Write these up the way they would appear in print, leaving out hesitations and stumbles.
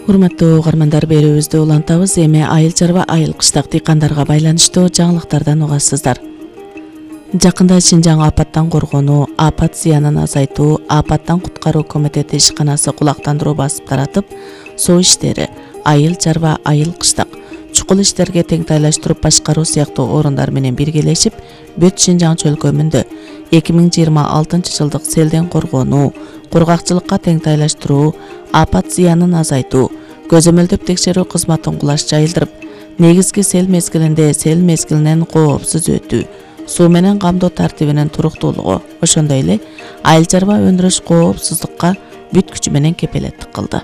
Урматтуу угармандар, берүүбүздү улантабыз. Эми айыл чарба айыл кыштак дыйкандарга байланыштуу жаңылыктардан угасыздар. Жакында Шинжаң апаттан коргонуу, апат зыянын азайтуу, апаттан куткаруу комитети ишканасы кулактандыруу басып таратып, суу иштери, айыл чарба айыл кыштак, чукул иштерге теңтайлаштырып башкаруу сыяктуу орундар менен биргелешип, бүт Шинжаң чөлкөмүндө 2026 жылдык селден коргонуу, кургакчылыкка теңтайлаштыруу, апат зыянын азайтуу, көзөмөлдөп текшерүү кызматын кулаш жайылдырып, негизги сел мезгилинде сел мезгилинен коопсуз өтүү, суу менен камдоо тартибинин туруктуулугу, ошондой эле айыл чарба өндүрүш коопсуздукка бүт күчү менен кепелеттик кылды.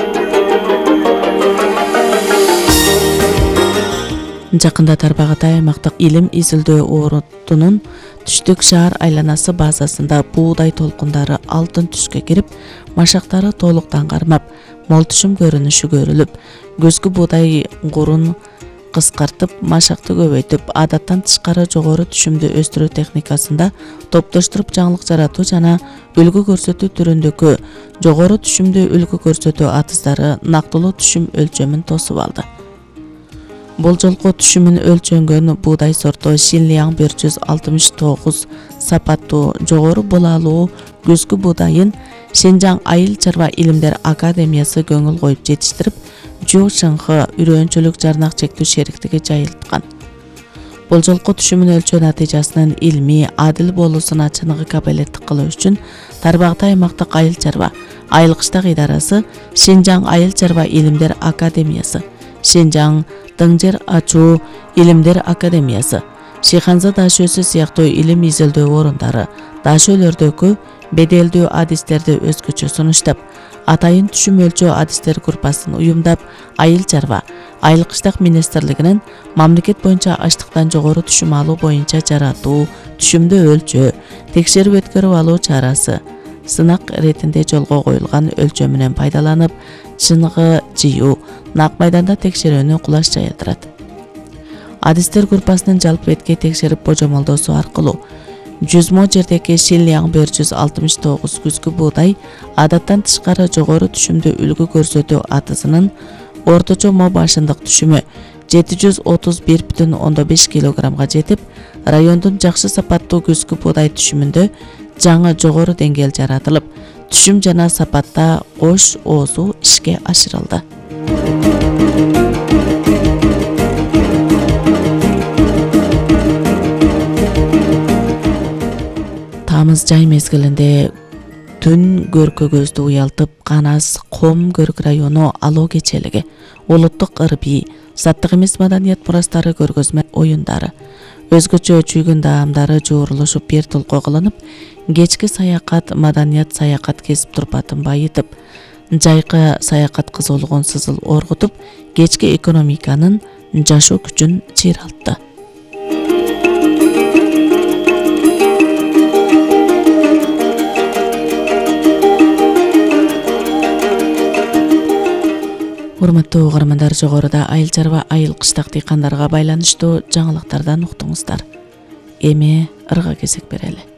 Жакында Тарбағатай аймактык илим изилдөө ордунун түштүк шаар айланасы базасында буудай толкундары алтын түшкө кирип, машактары толуктан кармап, мол түшүм көрүнүшү көрүлүп, көзгү буудай гурун кыскартып, машакты көбөйтүп, адаттан тышкары жогору түшүмдү өстүрүү техникасында топтоштуруп жаңылык жаратуу жана үлгү көрсөтүү түрүндөгү жогору түшүмдү үлгү көрсөтүү атыздары нактылуу түшүм өлчөмүн тосуп алды. Бул жолку түшүмүн өлчөнгөн буудай сорту Шинлияң 469 сапаттуу жогору булалуу көзгү буудайын Шинжаң айыл чарба илимдер академиясы көңүл коюп жетиштирип, Жу Шыңхы үрөөнчүлүк жарнак чектүү шериктиги жайылткан. Бул жолку түшүмүн өлчөө натыйжасынын илмий, адил болуусуна чыныгы кабилеттик кылуу үчүн Тарбағатай аймактык айыл чарба айыл кыштак идарасы, Шинжаң айыл чарба илимдер академиясы, Шинжаң Дыңжер ачуу илимдер академиясы, Шиханза дашөөсү сыяктуу илим изилдөө орундары дашөөлөрдөгү беделдүү адистерди өзгөчө сунуштап, атайын түшүм өлчөө адистер группасын уюмдап, айыл чарба айыл кыштак министрлигинин мамлекет боюнча ачтыктан жогору түшүм алуу боюнча жаратуу, түшүмдү өлчөө, текшерип өткөрүп алуу чарасы сынак иретинде жолго коюлган өлчөмүнөн пайдаланып, чыныгы жыюу, нак майданда текшерүүнү кулаш жайылдырат. Адистер группасынын жалпы бетке текшерип божомолдоосу аркылуу 100 мо жердеги Шинлияң 469 күзгү буудай адаттан тышкары жогору түшүмдү үлгү көрсөтүү атысынын орточо мо башындык түшүмү 731,5 килограммга жетип, райондун жакшы сапаттуу күзгү буудай түшүмүндө жаңы жогору деңгээл жаратылып, түшүм жана сапатта кош оозу ишке ашырылды. Тамыз жай мезгилинде түн көркө көздү уялтып, Канас, Ком Көрк району алуу кечелиги, улуттук ырбий, заттык эмес маданият мурастары көргөзмө оюндары, өзгөчө чүйгүн даамдары жуурулушуп бир толко кылынып, кечки саякат маданият саякат кесип турпатын байытып, жайкы саякат кызуулугун сызыл оргутуп, кечки экономиканын жашоо күчүн чыйралтты. Урматтуу угармандар, жогоруда айыл чарба айыл кыштак дыйкандарга байланыштуу жаңылыктардан уктуңуздар. Эми ырга кезек берели.